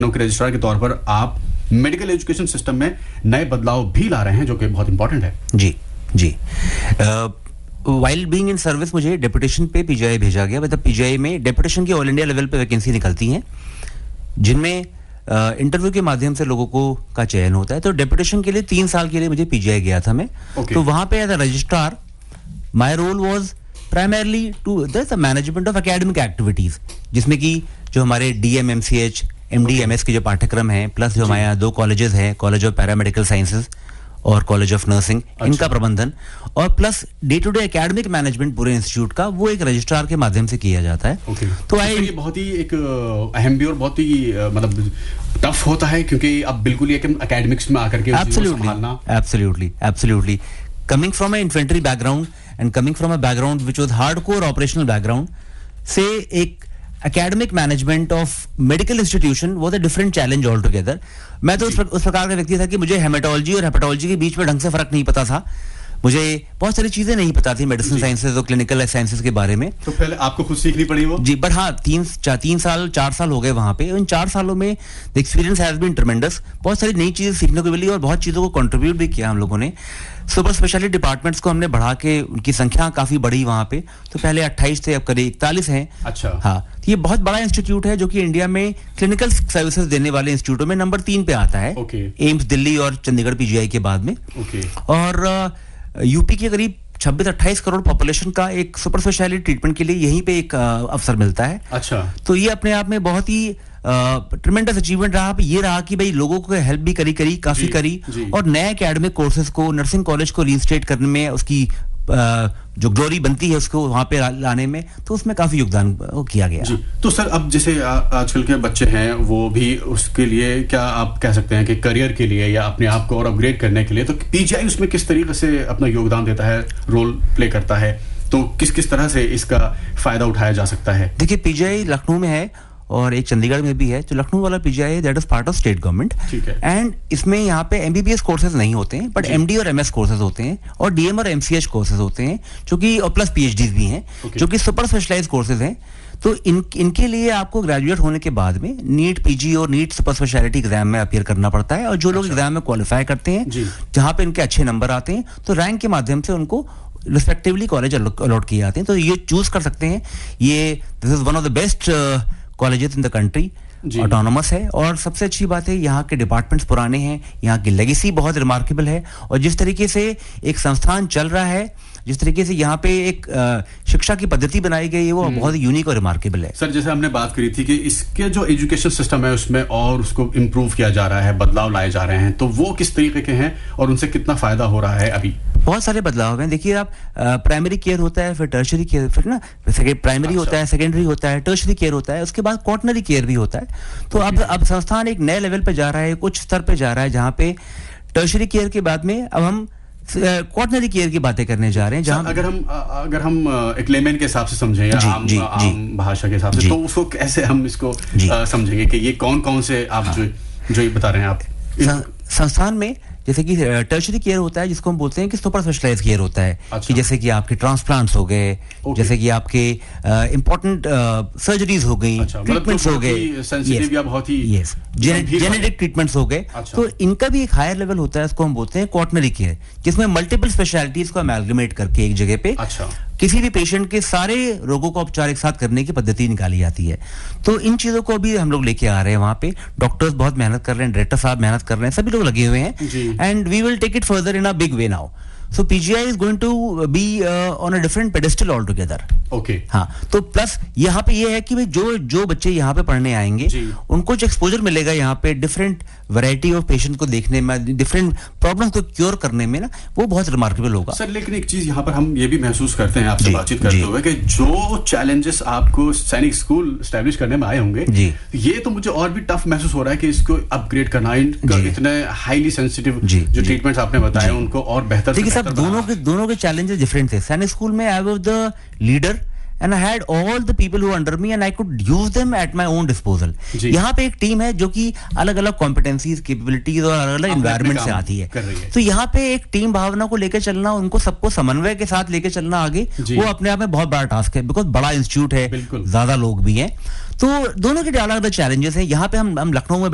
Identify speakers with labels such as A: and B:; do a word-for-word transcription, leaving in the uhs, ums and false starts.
A: लखनऊ के रजिस्ट्रार के तौर पर आप मेडिकल एजुकेशन सिस्टम में नए बदलाव भी ला रहे हैं, जो कि बहुत इंपॉर्टेंट है।
B: जी जी वाइल बीइंग इन सर्विस मुझे डेपुटेशन पे पीजीआई भेजा गया। मतलब पीजीआई में डेपुटेशन की ऑल इंडिया लेवल पे वैकेंसी निकलती हैं, जिनमें इंटरव्यू uh, के माध्यम से लोगों को का चयन होता है। तो डेपुटेशन के लिए तीन साल के लिए मुझे पीजीआई गया था मैं। okay. तो वहां पे as a registrar my role was primarily to the management of academic activities, जिसमें कि जो हमारे डीएम एमसीएच एमडी एमएस के जो पाठ्यक्रम हैं, प्लस जो हमारे यहाँ दो कॉलेजेस हैं, कॉलेज ऑफ पैरामेडिकल साइंसेज और कॉलेज ऑफ नर्सिंग, इनका प्रबंधन और plus day to day academic management पूरे इंस्टीट्यूट का वो एक रजिस्ट्रार के माध्यम से किया जाता है।
A: okay.
B: तो
A: आई ये बहुत ही एक अहम भी और बहुत ही मतलब टफ होता है, क्योंकि अब बिल्कुल ये एकेडमिक्स में आकर के
B: संभालना absolutely absolutely coming from a infantry background and coming from a background which was hardcore operational background से एक academic management of medical institution was a different challenge altogether। मैं तो उस, उस प्रकार का व्यक्ति था कि मुझे हेमेटोलॉजी और हेपेटोलॉजी के बीच में ढंग से फर्क नहीं पता था। मुझे बहुत सारी चीजें नहीं पता थी मेडिसिन साइंसेज और क्लिनिकल साइंसेज के बारे में।
A: तो पहले आपको खुद सीखनी पड़ी वो? जी,
B: बट हाँ, तीन चार तीन साल चार साल हो गए वहां पे। इन चार सालों में द एक्सपीरियंस हैज बीन ट्रेमेंडस। बहुत सारी नई चीजें सीखने को मिली और बहुत चीजों को कंट्रीब्यूट भी किया हम लोगों ने। सुपर स्पेशलिटी डिपार्टमेंट्स को हमने बढ़ा के उनकी संख्या काफी बढ़ी वहां पे। तो पहले अट्ठाईस थे, अब करीब इकतालीस हैं।
A: अच्छा।
B: हाँ, ये बहुत बड़ा इंस्टीट्यूट है जो कि इंडिया में क्लिनिकल सर्विसेज देने वाले इंस्टीट्यूटों में नंबर तीन पे आता है।
A: okay.
B: एम्स दिल्ली और चंडीगढ़ पीजीआई के बाद में।
A: okay.
B: और यूपी के करीब छब्बीस अट्ठाईस करोड़ पॉपुलेशन का एक सुपर स्पेशलिटी ट्रीटमेंट के लिए यहीं पे एक अवसर मिलता है।
A: अच्छा।
B: तो ये अपने आप में बहुत ही ट्रिमेंडस अचीवमेंट रहा। ये रहा कि भाई लोगों को हेल्प भी करी करी काफी
A: जी,
B: करी
A: जी.
B: और नए एकेडमिक कोर्सेज को, नर्सिंग कॉलेज को रीइंस्टेट करने में, उसकी जो ग्लोरी बनती है उसको वहां पे लाने में, तो उसमें काफी योगदान किया गया।
A: जी। तो सर, अब जैसे आजकल के बच्चे हैं वो भी उसके लिए क्या आप कह सकते हैं कि करियर के लिए या अपने आप को और अपग्रेड करने के लिए, तो पीजीआई उसमें किस तरीके से अपना योगदान देता है, रोल प्ले करता है, तो किस किस तरह से इसका फायदा उठाया जा सकता है?
B: देखिए, पीजीआई लखनऊ में है और एक चंडीगढ़ में भी है। जो लखनऊ वाला पीजीआई है that is part of state government, and इसमें यहाँ पे एमबीबीएस कोर्सेज नहीं होते हैं, बट एमडी और एमएस कोर्सेज होते हैं और डीएम और एमसीएच कोर्सेज होते हैं, जो कि और प्लस पीएचडी भी हैं, जो कि सुपर स्पेशलाइज्ड कोर्सेज हैं। तो इन इनके लिए आपको ग्रेजुएट होने के बाद में नीट पीजी और नीट सुपर स्पेशलिटी एग्जाम में अपीयर करना पड़ता है। और जो लोग एग्जाम में क्वालिफाई करते हैं, जहां पे इनके अच्छे नंबर आते हैं, तो रैंक के माध्यम से उनको रिस्पेक्टिवली कॉलेज अलॉट किए जाते हैं। तो ये चूज कर सकते हैं। ये this is one of the best colleges in the country, autonomous है और सबसे अच्छी बात है यहाँ के डिपार्टमेंट्स पुराने हैं, यहाँ की लेगेसी बहुत रिमार्केबल है और जिस तरीके से एक संस्थान चल रहा है, जिस तरीके से यहाँ पे एक शिक्षा की पद्धति बनाई गई है, वो बहुत ही यूनिक और रिमार्केबल है।
A: सर, जैसे हमने बात करी थी कि इसके जो एजुकेशन सिस्टम है उसमें और उसको इम्प्रूव किया जा रहा है, बदलाव लाए जा रहे हैं, तो वो किस तरीके के हैं और उनसे कितना फायदा हो रहा है? अभी
B: बहुत सारे बदलाव हैं। देखिए, आप प्राइमरी केयर होता है, फिर टर्शरी केयर, फिर ना प्राइमरी अच्छा। होता है, सेकेंडरी होता है, टर्शरी केयर होता है, उसके बाद क्वाटरनरी केयर भी होता है। तो अब अब संस्थान एक नए लेवल पे जा रहा है, कुछ स्तर पे जा रहा है, जहाँ पे टर्शरी केयर के बाद में अब हम क्वाटरनरी केयर की बातें करने जा रहे हैं। जहां
A: अगर हम अगर हम एक लेमैन के हिसाब से समझें या
B: जी,
A: आम,
B: जी,
A: आम
B: जी,
A: भाषा के हिसाब से, तो उसको कैसे हम इसको समझेंगे कि ये कौन कौन से आप हाँ। जो जो ये बता रहे हैं आप
B: संस्थान में, जैसे कि टर्शरी केयर होता है जिसको हम बोलते हैं कि सुपर स्पेशलाइज्ड केयर होता है। अच्छा। कि जैसे कि आपके ट्रांसप्लांट्स हो गए, जैसे कि आपके इंपॉर्टेंट सर्जरीज हो गई, ट्रीटमेंट्स हो गए,
A: सेंसिटिव या बहुत ही
B: यस जेनेटिक ट्रीटमेंट्स हो गए। तो इनका भी एक हायर लेवल होता है, इसको हम बोलते हैं क्वाटरनरी केयर, जिसमें मल्टीपल स्पेशलिटीज को अमैलगमेट करके एक जगह पे
A: अच्छा
B: किसी भी पेशेंट के सारे रोगों का उपचार एक साथ करने की पद्धति निकाली जाती है। तो इन चीजों को भी हम लोग लेके आ रहे हैं वहां पे। डॉक्टर्स बहुत मेहनत कर रहे हैं, डायरेक्टर साहब मेहनत कर रहे हैं, सभी लोग लगे हुए हैं, and we will take it further in a big way now. So P G I is going to be uh, on a different pedestal altogether.
A: Okay.
B: हाँ, तो प्लस यहाँ पे ये है कि भाई जो जो बच्चे यहाँ पे पढ़ने आएंगे उनको जो एक्सपोजर मिलेगा यहाँ पे डिफरेंट वैरायटी ऑफ पेशेंट को देखने में, डिफरेंट प्रॉब्लम्स को क्योर करने में ना, वो बहुत रिमार्केबल होगा।
A: सर, लेकिन एक चीज यहाँ पर हम ये भी महसूस करते हैं आपसे बातचीत करते हुए कि जो चैलेंजेस आपको सैनिक स्कूल एस्टैब्लिश करने में आए होंगे, ये तो मुझे और भी टफ महसूस हो रहा है कि इसको अपग्रेड करना, इतने हाईली सेंसिटिव जो ट्रीटमेंट्स आपने बताए उनको और बेहतर।
B: सब दोनों के दोनों के चैलेंजेस डिफरेंट थे। सैनिक स्कूल में I was the leader and I had all the people who were under me and I could use them at my own disposal. यहाँ पे एक टीम है जो कि अलग अलग कॉम्पिटेंसीज, कैपेबिलिटीज और अलग अलग एनवायरनमेंट से आती है, है। तो यहाँ पे एक टीम भावना को लेकर चलना, उनको सबको समन्वय के साथ लेकर चलना आगे, वो अपने आप में बहुत बड़ा टास्क है, बिकॉज बड़ा इंस्टीट्यूट है, ज्यादा लोग भी हैं, तो दोनों के अलग अलग चैलेंजेस हैं। यहाँ पे हम हम लखनऊ में